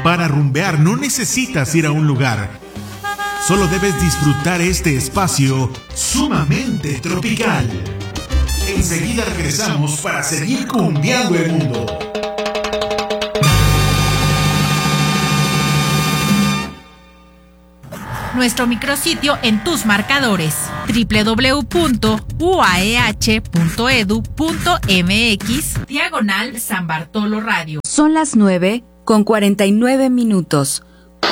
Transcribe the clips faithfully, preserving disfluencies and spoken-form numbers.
Para rumbear no necesitas ir a un lugar. Solo debes disfrutar este espacio sumamente tropical. Enseguida regresamos para seguir cumbiando el mundo. Nuestro micrositio en tus marcadores: doble u doble u doble u punto u a e hache punto e d u punto m x diagonal San Bartolo Radio. Son las nueve con cuarenta y nueve minutos.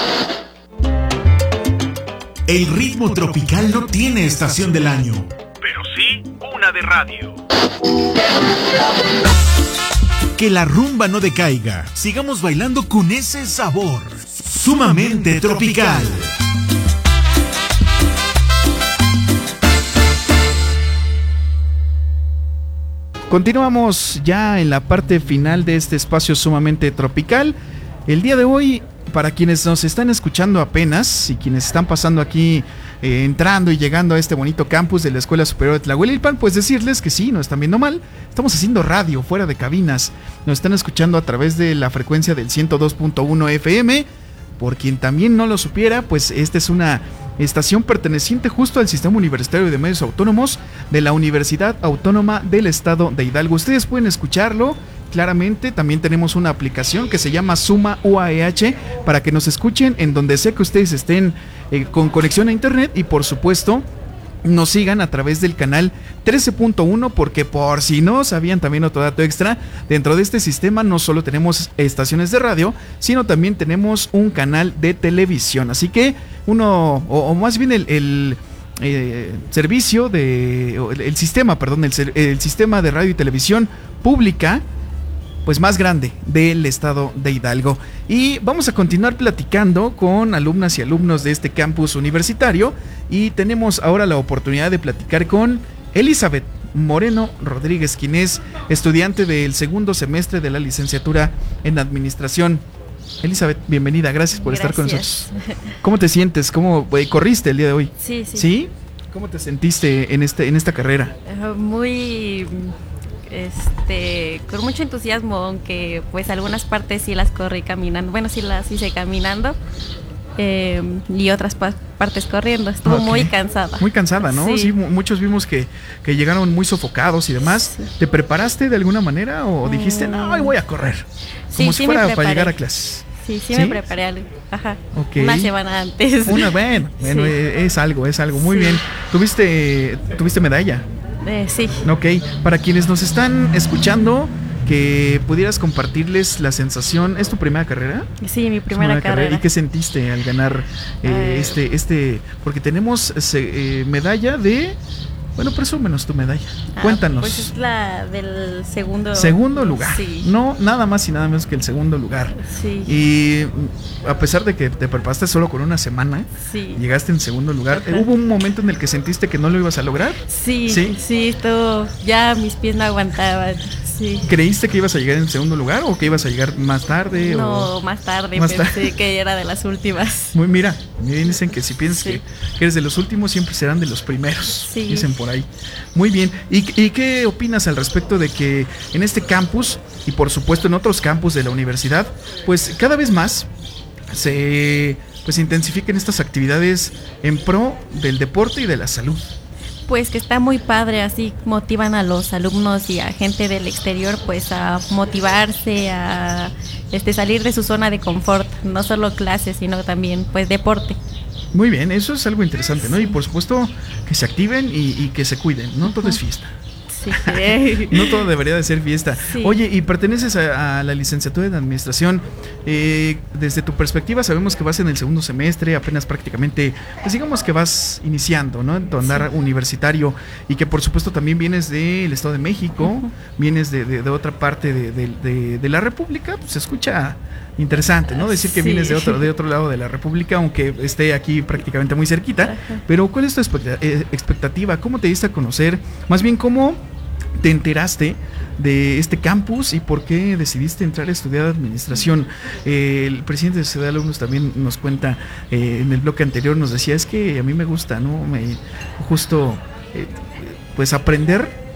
El ritmo tropical no tiene estación del año, pero sí una de radio. Que la rumba no decaiga. Sigamos bailando con ese sabor sumamente tropical. Continuamos ya en la parte final de este espacio sumamente tropical. El día de hoy, para quienes nos están escuchando apenas y quienes están pasando aquí, eh, entrando y llegando a este bonito campus de la Escuela Superior de Tlahuelilpan, pues decirles que sí, no están viendo mal. Estamos haciendo radio fuera de cabinas. Nos están escuchando a través de la frecuencia del ciento dos punto uno F M. Por quien también no lo supiera, pues esta es una estación perteneciente justo al Sistema Universitario de Medios Autónomos de la Universidad Autónoma del Estado de Hidalgo. Ustedes pueden escucharlo claramente. También tenemos una aplicación que se llama Suma U A E H para que nos escuchen en donde sea que ustedes estén eh, con conexión a internet, y por supuesto nos sigan a través del canal trece punto uno, porque por si no sabían, también otro dato extra, dentro de este sistema no solo tenemos estaciones de radio, sino también tenemos un canal de televisión. Así que uno, o, o más bien el, el eh, servicio de, el, el sistema, perdón, el, el sistema de radio y televisión pública, pues más grande del estado de Hidalgo. Y vamos a continuar platicando con alumnas y alumnos de este campus universitario, y tenemos ahora la oportunidad de platicar con Elizabeth Moreno Rodríguez, quien es estudiante del segundo semestre de la licenciatura en administración. Elizabeth, bienvenida, gracias por gracias. estar con nosotros. ¿Cómo te sientes? ¿Cómo eh, corriste el día de hoy? Sí, sí. ¿Sí? ¿Cómo te sentiste en este en esta carrera? Uh, muy este con mucho entusiasmo, aunque pues algunas partes sí las corrí caminando, bueno, sí las hice caminando, eh, y otras pa- partes corriendo. Estuvo okay. muy cansada. Muy cansada, ¿no? Sí, sí, muchos vimos que, que llegaron muy sofocados y demás. Sí. ¿Te preparaste de alguna manera o mm. dijiste, no, hoy voy a correr? Como sí, si fuera sí para llegar a clases. Sí, sí, sí, me preparé, ajá, okay. una semana antes. Una, bueno, bueno sí. es algo, es algo, muy sí. bien. ¿Tuviste, ¿Tuviste medalla? Eh, sí. Ok, para quienes nos están escuchando, que pudieras compartirles la sensación. ¿Es tu primera carrera? Sí, mi primera, primera carrera. carrera. ¿Y qué sentiste al ganar eh, este, este? Porque tenemos eh, medalla de... Bueno, presúmenos tu medalla. Ah, Cuéntanos. Pues es la del segundo... Segundo lugar. Sí. No, nada más y nada menos que el segundo lugar. Sí. Y a pesar de que te preparaste solo con una semana, sí. llegaste en segundo lugar. Ajá. ¿Hubo un momento en el que sentiste que no lo ibas a lograr? Sí, sí, sí, todo, ya mis pies no aguantaban. Sí. ¿Creíste que ibas a llegar en segundo lugar o que ibas a llegar más tarde? No, o... más tarde, más pensé tarde. que era de las últimas. Muy, mira, miren, dicen que si piensas sí. que, que eres de los últimos, siempre serán de los primeros, sí. dicen por ahí. Muy bien, ¿Y, ¿y qué opinas al respecto de que en este campus, y por supuesto en otros campus de la universidad, pues cada vez más se pues intensifiquen estas actividades en pro del deporte y de la salud? Pues que está muy padre, así motivan a los alumnos y a gente del exterior pues a motivarse, a este salir de su zona de confort, no solo clases, sino también pues deporte. Muy bien, eso es algo interesante, ¿no? Y por supuesto que se activen y, y que se cuiden, no todo es fiesta. Sí. No todo debería de ser fiesta. Sí. Oye, y perteneces a, a la licenciatura en administración. Eh, desde tu perspectiva, sabemos que vas en el segundo semestre, apenas prácticamente, pues digamos que vas iniciando, ¿no? En tu andar sí. universitario, y que por supuesto también vienes del Estado de México, uh-huh. vienes de, de, de otra parte de, de, de, de la República. Pues se escucha interesante, ¿no? Decir que sí. vienes de otro, de otro lado de la República, aunque esté aquí prácticamente muy cerquita. Uh-huh. Pero ¿cuál es tu expectativa? ¿Cómo te diste a conocer? Más bien, ¿cómo te enteraste de este campus y por qué decidiste entrar a estudiar administración? Eh, el presidente de Sociedad de Alumnos también nos cuenta, eh, en el bloque anterior nos decía, es que a mí me gusta, ¿no? Me, justo, eh, pues aprender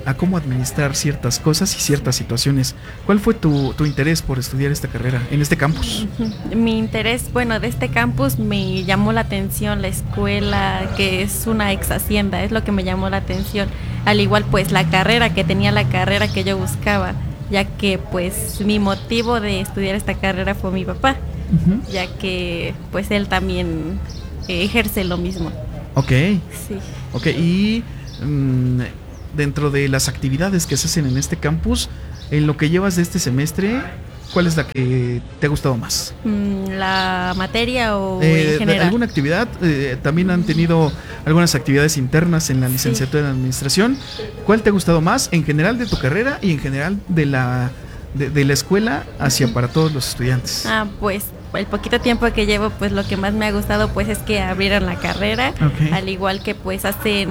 a cómo administrar ciertas cosas y ciertas situaciones. ¿Cuál fue tu, tu interés por estudiar esta carrera en este campus? Mi interés, bueno, de este campus me llamó la atención la escuela, que es una ex hacienda, es lo que me llamó la atención. Al igual pues la carrera, que tenía la carrera que yo buscaba, ya que pues mi motivo de estudiar esta carrera fue mi papá, uh-huh. ya que pues él también eh, ejerce lo mismo. Ok. Sí. Ok, y mmm, dentro de las actividades que se hacen en este campus, en lo que llevas de este semestre, ¿cuál es la que te ha gustado más? ¿La materia o eh, en general? ¿Alguna actividad? Eh, también han tenido algunas actividades internas en la licenciatura sí. en administración. ¿Cuál te ha gustado más en general de tu carrera y en general de la, de, de la escuela hacia para todos los estudiantes? Ah, pues el poquito tiempo que llevo, pues lo que más me ha gustado pues es que abrieron la carrera, okay. al igual que pues hacen...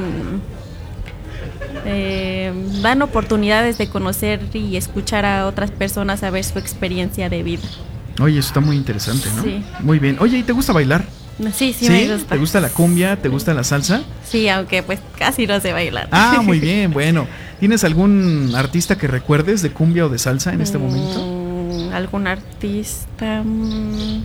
Eh, dan oportunidades de conocer y escuchar a otras personas, a ver su experiencia de vida. Oye, eso está muy interesante, ¿no? Sí. Muy bien. Oye, ¿y te gusta bailar? Sí, sí, ¿Sí? me gusta. ¿Te gusta la cumbia? ¿Te gusta la salsa? Sí, aunque pues casi no sé bailar. Ah, muy bien, bueno. ¿Tienes algún artista que recuerdes de cumbia o de salsa en este mm, momento? ¿Algún artista? Mm.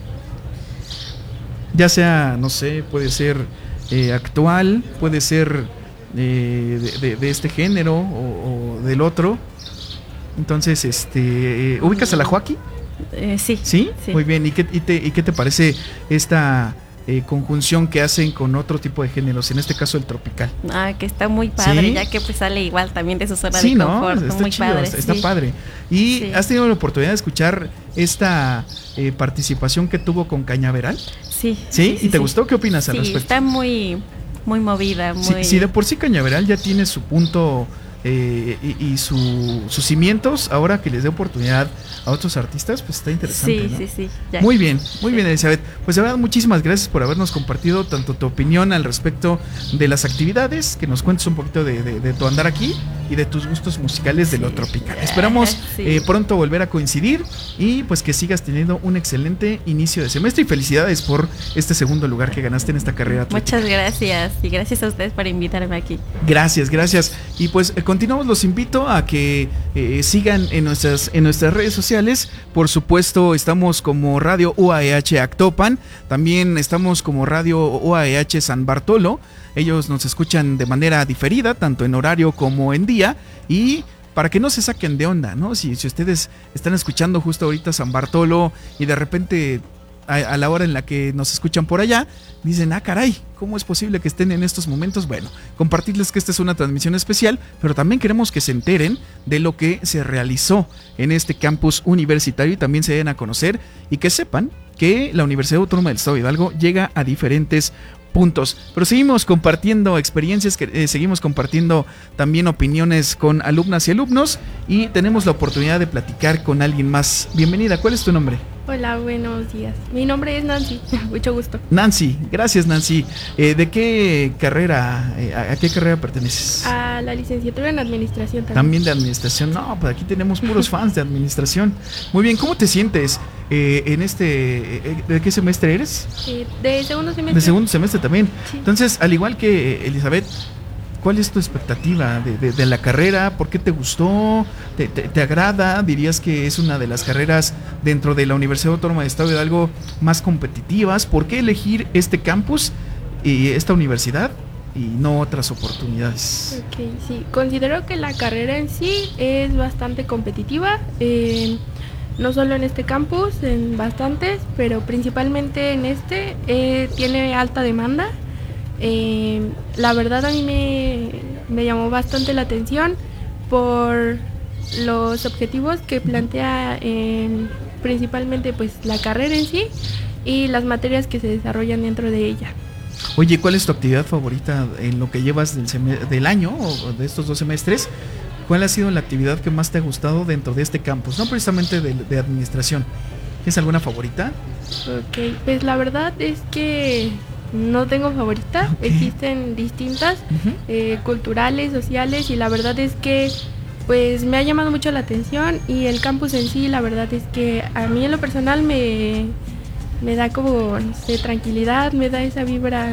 Ya sea, no sé, puede ser eh, actual, puede ser... De, de, de este género o, o del otro. Entonces, este, ¿ubicas a la Joaquín? Eh, sí, sí. Sí. Muy bien. ¿Y qué, y te, y qué te parece esta eh, conjunción que hacen con otro tipo de géneros? En este caso, el tropical. Ah, que está muy padre, ¿sí? Ya que pues sale igual también de su zona sí, de confort. ¿no? Está muy chido, padre. Está, está sí. padre. ¿Y sí. has tenido la oportunidad de escuchar esta eh, participación que tuvo con Cañaveral? Sí. ¿Sí? ¿Y sí, te sí. gustó? ¿Qué opinas sí, al respecto? Está muy... muy movida, muy... Si, si de por sí Cañaveral ya tiene su punto eh, y, y su, sus cimientos, ahora que les dé oportunidad a otros artistas, pues está interesante, Sí, ¿no? sí, sí. Ya. Muy bien, muy sí. bien, Elizabeth. Pues de verdad, muchísimas gracias por habernos compartido tanto tu opinión al respecto de las actividades, que nos cuentes un poquito de, de, de tu andar aquí y de tus gustos musicales de sí. lo tropical. Esperamos sí. eh, pronto volver a coincidir y pues que sigas teniendo un excelente inicio de semestre y felicidades por este segundo lugar que ganaste en esta carrera atlética. Muchas gracias y gracias a ustedes por invitarme aquí. Gracias, gracias. Y pues eh, continuamos, los invito a que eh, sigan en nuestras, en nuestras redes sociales. Por supuesto, estamos como Radio U A E H Actopan, también estamos como Radio U A E H San Bartolo. Ellos nos escuchan de manera diferida, tanto en horario como en día, y para que no se saquen de onda, ¿no? Si, si ustedes están escuchando justo ahorita San Bartolo y de repente a, a la hora en la que nos escuchan por allá, dicen, ah, caray, ¿cómo es posible que estén en estos momentos? Bueno, compartirles que esta es una transmisión especial, pero también queremos que se enteren de lo que se realizó en este campus universitario y también se den a conocer y que sepan que la Universidad Autónoma del Estado de Hidalgo llega a diferentes puntos. Pero seguimos compartiendo experiencias, que, eh, seguimos compartiendo también opiniones con alumnas y alumnos y tenemos la oportunidad de platicar con alguien más. Bienvenida, ¿cuál es tu nombre? Hola, buenos días. Mi nombre es Nancy, mucho gusto. Nancy, gracias Nancy. Eh, ¿De qué carrera, eh, a qué carrera perteneces? A la licenciatura en administración también. También de administración. No, pues aquí tenemos puros fans de administración. Muy bien, ¿cómo te sientes eh, en este, eh, de qué semestre eres? Eh, de segundo semestre. De segundo semestre también. Sí. Entonces, al igual que Elizabeth, ¿cuál es tu expectativa de, de, de la carrera? ¿Por qué te gustó? ¿Te, te, ¿Te agrada? ¿Dirías que es una de las carreras dentro de la Universidad Autónoma del Estado de Hidalgo más competitivas? ¿Por qué elegir este campus y esta universidad y no otras oportunidades? Ok, sí. Considero que la carrera en sí es bastante competitiva. Eh, no solo en este campus, en bastantes, pero principalmente en este eh, tiene alta demanda. Eh, la verdad a mí me, me llamó bastante la atención por los objetivos que plantea eh, principalmente pues la carrera en sí y las materias que se desarrollan dentro de ella. Oye, ¿cuál es tu actividad favorita en lo que llevas del, sem- del año o de estos dos semestres? ¿Cuál ha sido la actividad que más te ha gustado dentro de este campus? No precisamente de, de administración. ¿Tienes alguna favorita? Ok, pues la verdad es que no tengo favorita, okay. Existen distintas, uh-huh. eh, culturales, sociales, y la verdad es que pues me ha llamado mucho la atención y el campus en sí, la verdad es que a mí en lo personal me, me da como, no sé, tranquilidad, me da esa vibra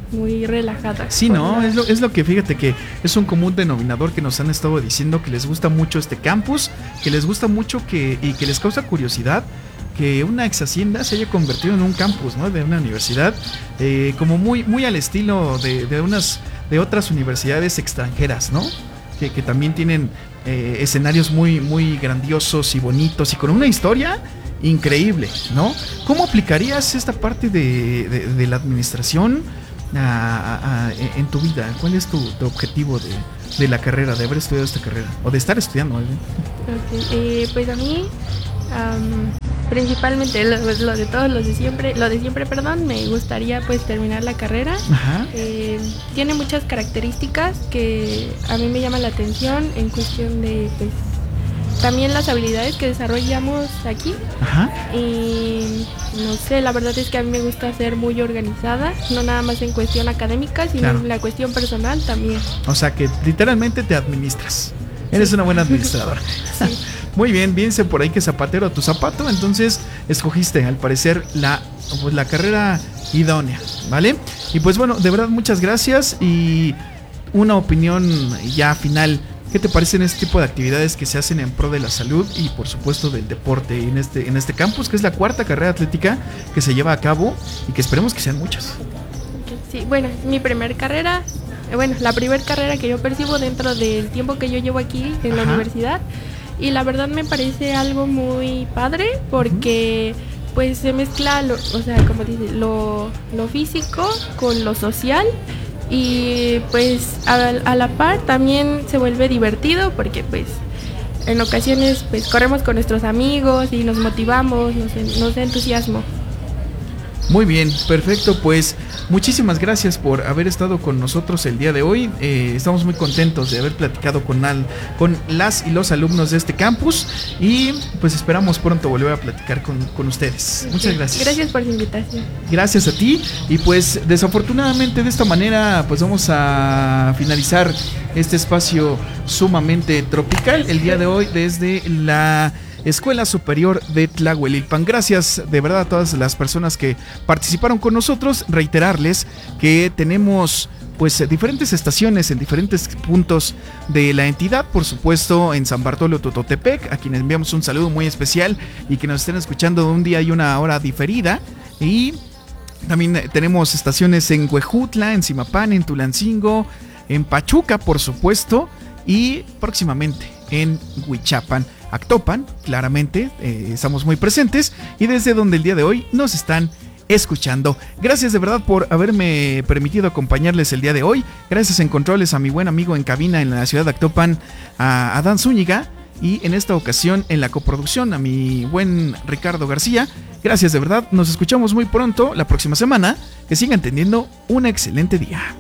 muy relajada. Sí, no, es lo, es lo que fíjate que es un común denominador que nos han estado diciendo, que les gusta mucho este campus, que les gusta mucho que y que les causa curiosidad que una ex hacienda se haya convertido en un campus, ¿no? De una universidad, eh, como muy, muy al estilo de, de unas de otras universidades extranjeras, ¿no? Que, que también tienen eh, escenarios muy, muy grandiosos y bonitos y con una historia increíble, ¿no? ¿Cómo aplicarías esta parte de, de, de la administración a, a, a, en tu vida? ¿Cuál es tu, tu objetivo de, de la carrera, de haber estudiado esta carrera o de estar estudiando? Okay, eh, pues a mí um, principalmente lo, lo de todos los de siempre, lo de siempre, perdón, me gustaría pues terminar la carrera. Ajá. Eh, tiene muchas características que a mí me llaman la atención en cuestión de pues también las habilidades que desarrollamos aquí. Ajá. Y no sé, la verdad es que a mí me gusta ser muy organizada, no nada más en cuestión académica, sino Claro. en la cuestión personal también. O sea que literalmente te administras. Eres una buena administradora. Sí. Muy bien, bien sé por ahí que zapatero a tu zapato, entonces escogiste al parecer la, pues, la carrera idónea, ¿vale? Y pues bueno, de verdad muchas gracias y una opinión ya final. ¿Qué te parecen este tipo de actividades que se hacen en pro de la salud y por supuesto del deporte en este, en este campus, que es la cuarta carrera atlética que se lleva a cabo y que esperemos que sean muchas? Sí, bueno, mi primer carrera, eh, bueno, la primer carrera que yo percibo dentro del tiempo que yo llevo aquí en la Ajá. universidad, y la verdad me parece algo muy padre porque uh-huh. pues se mezcla, lo, o sea, como dice, lo, lo físico con lo social. Y pues a, a la par también se vuelve divertido porque pues en ocasiones pues corremos con nuestros amigos y nos motivamos, nos, nos da entusiasmo. Muy bien, perfecto, pues muchísimas gracias por haber estado con nosotros el día de hoy. Eh, estamos muy contentos de haber platicado con, al, con las y los alumnos de este campus y pues esperamos pronto volver a platicar con, con ustedes. Muchas gracias. Gracias por su invitación. Gracias a ti y pues desafortunadamente de esta manera pues vamos a finalizar este espacio sumamente tropical el día de hoy desde la Escuela Superior de Tlahuelilpan. Gracias de verdad a todas las personas que participaron con nosotros. Reiterarles que tenemos pues diferentes estaciones en diferentes puntos de la entidad, por supuesto en San Bartolo Tototepec, a quienes enviamos un saludo muy especial y que nos estén escuchando de un día y una hora diferida. Y también tenemos estaciones en Huejutla, en Zimapán, en Tulancingo, en Pachuca, por supuesto, y próximamente en Huichapan. Actopan, claramente, eh, estamos muy presentes y desde donde el día de hoy nos están escuchando. Gracias de verdad por haberme permitido acompañarles el día de hoy. Gracias en controles a mi buen amigo en cabina en la ciudad de Actopan, a Adán Zúñiga, y en esta ocasión en la coproducción a mi buen Ricardo García. Gracias de verdad, nos escuchamos muy pronto la próxima semana. Que sigan teniendo un excelente día.